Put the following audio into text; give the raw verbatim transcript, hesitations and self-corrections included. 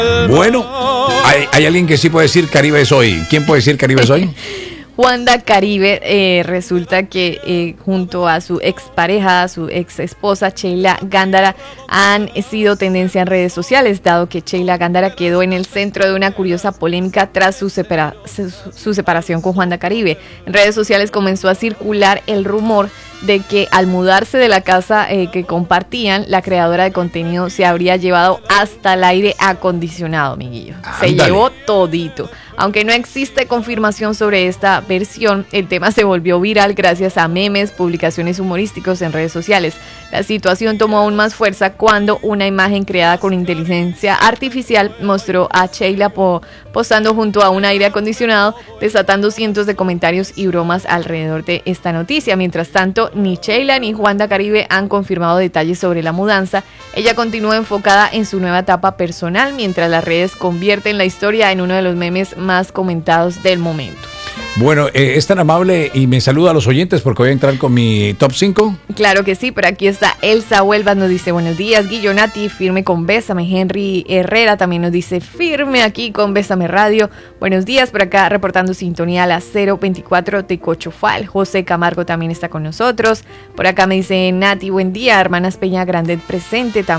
Bueno, hay, hay alguien que sí puede decir Caribe soy. ¿Quién puede decir Caribe soy? Wanda Caribe, eh, resulta que eh, junto a su expareja, su ex esposa Sheila Gándara, han sido tendencia en redes sociales, dado que Sheila Gándara quedó en el centro de una curiosa polémica tras su, separa su, su separación con Wanda Caribe. En redes sociales comenzó a circular el rumor de que al mudarse de la casa eh, que compartían, la creadora de contenido se habría llevado hasta el aire acondicionado, amiguillo. Se Ándale. llevó todito. Aunque no existe confirmación sobre esta versión, el tema se volvió viral gracias a memes, publicaciones humorísticos en redes sociales. La situación tomó aún más fuerza cuando una imagen creada con inteligencia artificial mostró a Sheila po posando junto a un aire acondicionado, desatando cientos de comentarios y bromas alrededor de esta noticia. Mientras tanto, ni Sheila ni Wanda Caribe han confirmado detalles sobre la mudanza. Ella continúa enfocada en su nueva etapa personal, mientras las redes convierten la historia en uno de los memes más comentados del momento. Bueno, eh, es tan amable y me saluda a los oyentes porque voy a entrar con mi top cinco. Claro que sí, pero aquí está Elsa Huelva, nos dice buenos días, Guillonati, firme con Bésame. Henry Herrera también nos dice firme aquí con Bésame Radio. Buenos días, por acá reportando sintonía a las cero veinticuatro de Cochofal. José Camargo también está con nosotros. Por acá me dice Nati, buen día, hermanas Peña Grandet presente también.